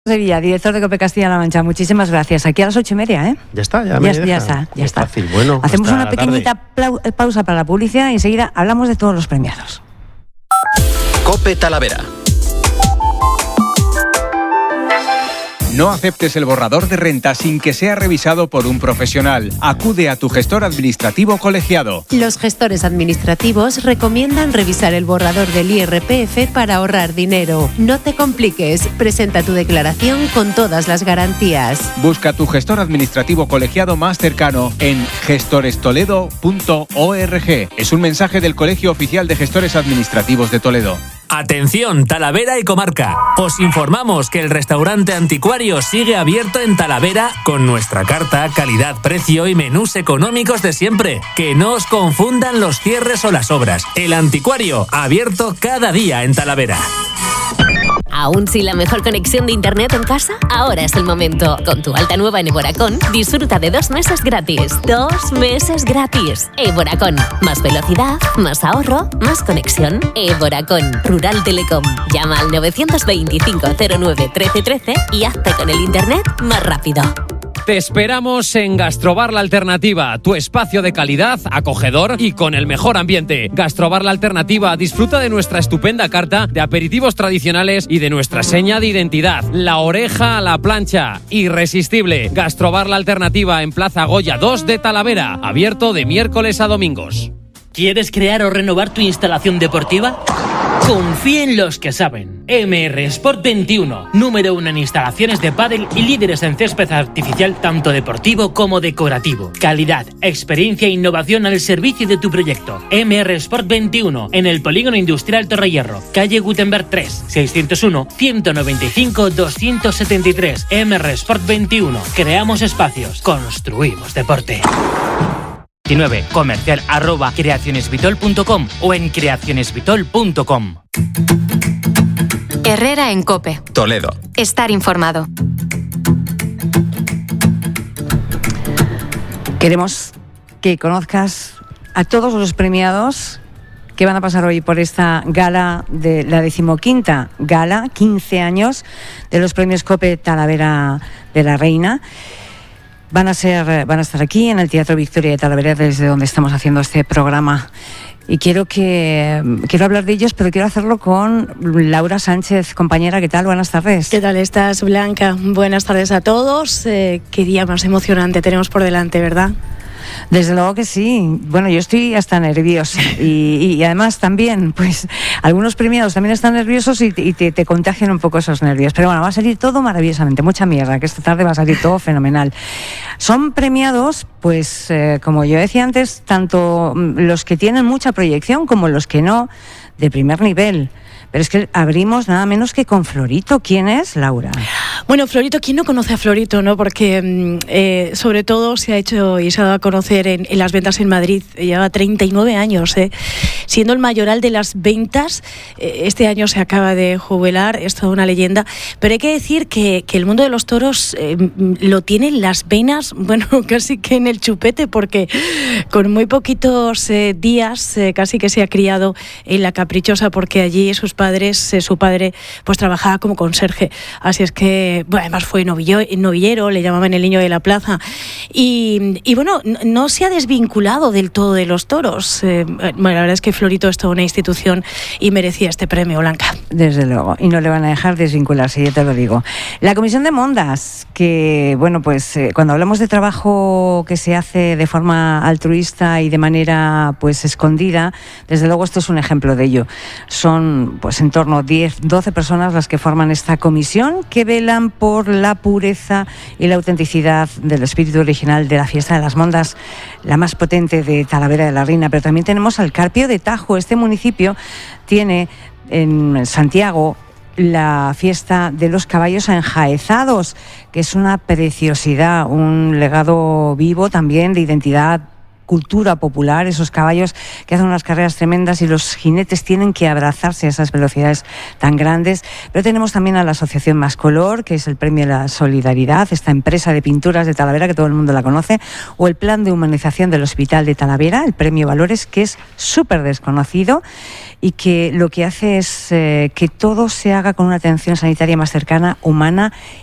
Sevilla, director de COPE Castilla-La Mancha, muchísimas gracias. Aquí a las 8:30, ¿eh? Ya está, ya está. Fácil. Bueno, hacemos una pequeñita pausa para la publicidad y enseguida hablamos de todos los premiados. COPE Talavera. No aceptes el borrador de renta sin que sea revisado por un profesional. Acude a tu gestor administrativo colegiado. Los gestores administrativos recomiendan revisar el borrador del IRPF para ahorrar dinero. No te compliques. Presenta tu declaración con todas las garantías. Busca tu gestor administrativo colegiado más cercano en gestorestoledo.org. Es un mensaje del Colegio Oficial de Gestores Administrativos de Toledo. Atención, Talavera y comarca. Os informamos que el restaurante Anticuario sigue abierto en Talavera con nuestra carta, calidad, precio y menús económicos de siempre. Que no os confundan los cierres o las obras. El Anticuario, abierto cada día en Talavera. ¿Aún sin la mejor conexión de internet en casa? Ahora es el momento. Con tu alta nueva en Vodacom, disfruta de 2 meses gratis. 2 meses gratis. Vodacom. Más velocidad, más ahorro, más conexión. Vodacom. Rural Telecom. Llama al 925 09 1313 y hazte con el internet más rápido. Te esperamos en Gastrobar La Alternativa, tu espacio de calidad, acogedor y con el mejor ambiente. Gastrobar La Alternativa disfruta de nuestra estupenda carta de aperitivos tradicionales y de nuestra seña de identidad, la oreja a la plancha, irresistible. Gastrobar La Alternativa en Plaza Goya 2 de Talavera, abierto de miércoles a domingos. ¿Quieres crear o renovar tu instalación deportiva? Confía en los que saben. MR Sport 21, número 1 en instalaciones de pádel y líderes en césped artificial tanto deportivo como decorativo. Calidad, experiencia e innovación al servicio de tu proyecto. MR Sport 21, en el Polígono Industrial Torrehierro, calle Gutenberg 3, 601-195-273. MR Sport 21, creamos espacios, construimos deporte. comercial@creacionesvitol.com o en creacionesvitol.com. Herrera en COPE. Toledo. Estar informado. Queremos que conozcas a todos los premiados que van a pasar hoy por esta gala de la 15ª gala, 15 años de los premios COPE Talavera de la Reina. Van a estar aquí en el Teatro Victoria de Talavera, desde donde estamos haciendo este programa. Y quiero hablar de ellos, pero quiero hacerlo con Laura Sánchez, compañera. ¿Qué tal? Buenas tardes. ¿Qué tal estás, Blanca? Buenas tardes a todos. Qué día más emocionante tenemos por delante, ¿verdad? Desde luego que sí. Bueno, yo estoy hasta nerviosa y además también, pues algunos premiados también están nerviosos y te contagian un poco esos nervios. Pero bueno, va a salir todo maravillosamente, mucha mierda, que esta tarde va a salir todo fenomenal. Son premiados, pues como yo decía antes, tanto los que tienen mucha proyección como los que no, de primer nivel. Pero es que abrimos nada menos que con Florito. ¿Quién es, Laura? Bueno, Florito, ¿quién no conoce a Florito, no? Porque sobre todo se ha hecho y se ha dado a conocer en las ventas en Madrid. Lleva 39 años, siendo el mayoral de las ventas. Este año se acaba de jubilar, es toda una leyenda. Pero hay que decir que el mundo de los toros lo tiene en las venas, bueno, casi que en el chupete, porque con muy poquitos días casi que se ha criado en La Caprichosa, porque allí su padre pues trabajaba como conserje, así es que bueno, además fue novillero, le llamaban el niño de la plaza y bueno, no se ha desvinculado del todo de los toros. Bueno, la verdad es que Florito es toda una institución y merecía este premio, Blanca. Desde luego, y no le van a dejar desvincularse, ya te lo digo. La Comisión de Mondas, que bueno, pues cuando hablamos de trabajo que se hace de forma altruista y de manera pues escondida, desde luego esto es un ejemplo de ello. Son pues en torno a 10-12 personas las que forman esta comisión, que velan por la pureza y la autenticidad del espíritu original de la fiesta de las Mondas, la más potente de Talavera de la Reina. Pero también tenemos al Carpio de Tajo. Este municipio tiene en Santiago la fiesta de los caballos enjaezados, que es una preciosidad, un legado vivo también de identidad cultura popular, esos caballos que hacen unas carreras tremendas y los jinetes tienen que abrazarse a esas velocidades tan grandes. Pero tenemos también a la Asociación Más Color, que es el Premio a la Solidaridad, esta empresa de pinturas de Talavera que todo el mundo la conoce, o el Plan de Humanización del Hospital de Talavera, el Premio Valores, que es súper desconocido y que lo que hace es que todo se haga con una atención sanitaria más cercana, humana